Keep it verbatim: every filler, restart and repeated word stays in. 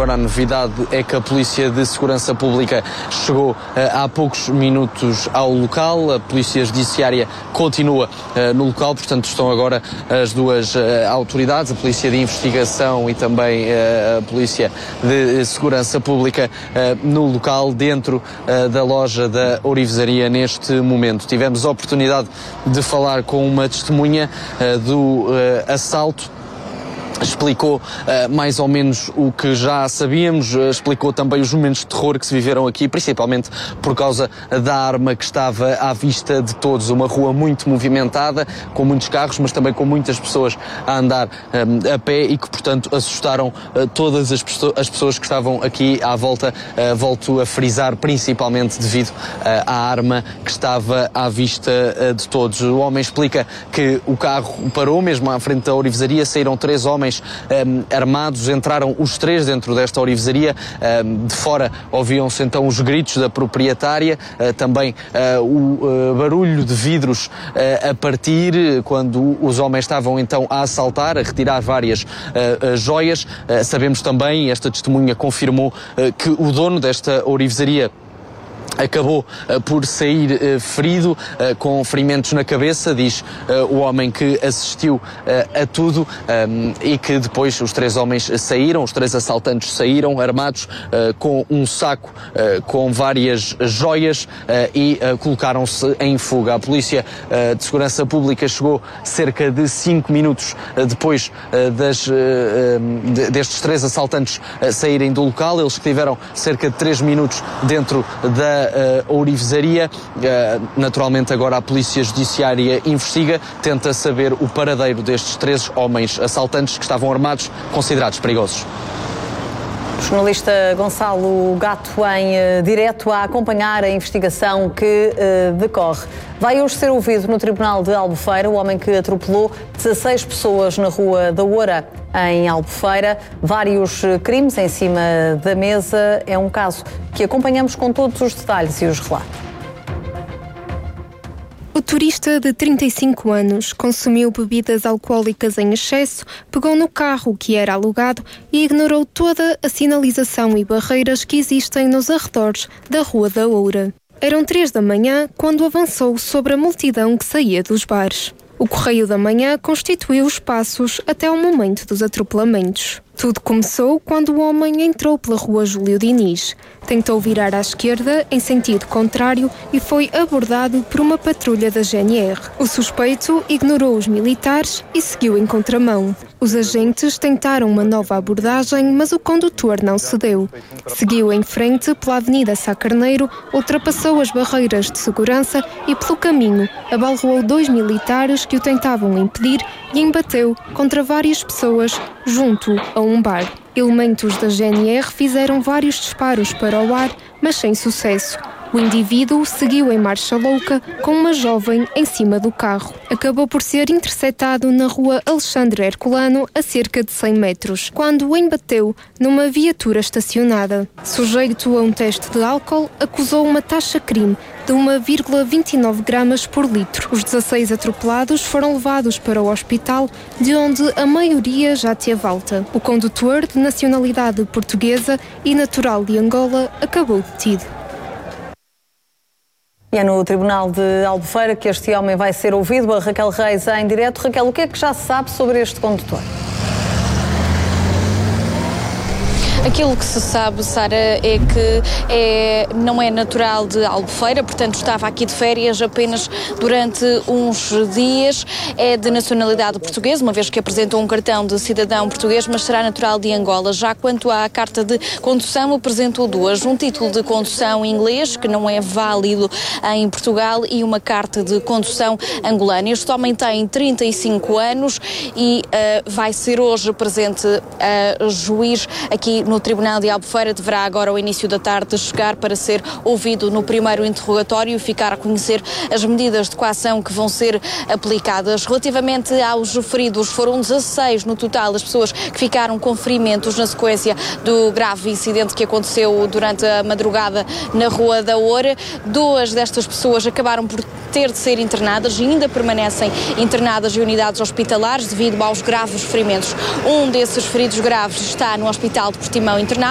agora a novidade é que a Polícia de Segurança Pública chegou há poucos minutos ao local. A Polícia Judiciária continua no local, portanto estão agora as duas autoridades, a Polícia de Investigação e também a Polícia de Segurança Pública no local, dentro da loja da Ourivesaria neste momento. Tivemos a oportunidade de falar com uma testemunha do assalto. Explicou uh, mais ou menos o que já sabíamos, uh, explicou também os momentos de terror que se viveram aqui, principalmente por causa da arma que estava à vista de todos. Uma rua muito movimentada, com muitos carros, mas também com muitas pessoas a andar um, a pé e que, portanto, assustaram uh, todas as, as pessoas que estavam aqui à volta. Uh, volto a frisar, principalmente devido uh, à arma que estava à vista uh, de todos. O homem explica que o carro parou mesmo à frente da Ourivesaria, saíram três homens Um, armados, entraram os três dentro desta ourivesaria. Um, de fora ouviam-se então os gritos da proprietária, uh, também uh, o uh, barulho de vidros uh, a partir, quando os homens estavam então a assaltar, a retirar várias uh, uh, joias. Uh, sabemos também, esta testemunha confirmou, uh, que o dono desta ourivesaria acabou uh, por sair uh, ferido, uh, com ferimentos na cabeça, diz uh, o homem que assistiu uh, a tudo, um, e que depois os três homens saíram, os três assaltantes saíram armados uh, com um saco uh, com várias joias uh, e uh, colocaram-se em fuga. A Polícia uh, de Segurança Pública chegou cerca de cinco minutos uh, depois uh, das, uh, de, destes três assaltantes uh, saírem do local. Eles tiveram cerca de três minutos dentro da Uh, ourivesaria. Uh, naturalmente agora a Polícia Judiciária investiga, tenta saber o paradeiro destes três homens assaltantes que estavam armados, considerados perigosos. O jornalista Gonçalo Gato em uh, direto a acompanhar a investigação que uh, decorre. Vai hoje ser ouvido no Tribunal de Albufeira o homem que atropelou dezasseis pessoas na Rua da Oura, em Albufeira. Vários crimes em cima da mesa. É um caso que acompanhamos com todos os detalhes e os relatos. O turista de trinta e cinco anos consumiu bebidas alcoólicas em excesso, pegou no carro que era alugado e ignorou toda a sinalização e barreiras que existem nos arredores da Rua da Oura. Eram três da manhã quando avançou sobre a multidão que saía dos bares. O Correio da Manhã constituiu os passos até o momento dos atropelamentos. Tudo começou quando o homem entrou pela Rua Júlio Diniz. Tentou virar à esquerda em sentido contrário e foi abordado por uma patrulha da G N R. O suspeito ignorou os militares e seguiu em contramão. Os agentes tentaram uma nova abordagem, mas o condutor não cedeu. Seguiu em frente pela Avenida Sá Carneiro, ultrapassou as barreiras de segurança e, pelo caminho, abalroou dois militares que o tentavam impedir e embateu contra várias pessoas junto a um bar. Elementos da G N R fizeram vários disparos para o ar, mas sem sucesso. O indivíduo seguiu em marcha louca com uma jovem em cima do carro. Acabou por ser interceptado na Rua Alexandre Herculano, a cerca de cem metros, quando o embateu numa viatura estacionada. Sujeito a um teste de álcool, acusou uma taxa-crime de uma vírgula vinte e nove gramas por litro. Os dezasseis atropelados foram levados para o hospital, de onde a maioria já teve alta. O condutor, de nacionalidade portuguesa e natural de Angola, acabou detido. E é no Tribunal de Albufeira que este homem vai ser ouvido. A Raquel Reis em direto. Raquel, o que é que já se sabe sobre este condutor? Aquilo que se sabe, Sara, é que é, não é natural de Albufeira, portanto estava aqui de férias apenas durante uns dias. É de nacionalidade portuguesa, uma vez que apresentou um cartão de cidadão português, mas será natural de Angola. Já quanto à carta de condução, apresentou duas. Um título de condução inglês, que não é válido em Portugal, e uma carta de condução angolana. Este homem tem trinta e cinco anos e uh, vai ser hoje presente a uh, juiz aqui no Tribunal de Albufeira. Deverá agora, ao início da tarde, chegar para ser ouvido no primeiro interrogatório e ficar a conhecer as medidas de coação que vão ser aplicadas. Relativamente aos feridos, foram dezasseis no total as pessoas que ficaram com ferimentos na sequência do grave incidente que aconteceu durante a madrugada na Rua da Oura. Duas destas pessoas acabaram por ter de ser internadas e ainda permanecem internadas em unidades hospitalares devido aos graves ferimentos. Um desses feridos graves está no Hospital de Portimão internado.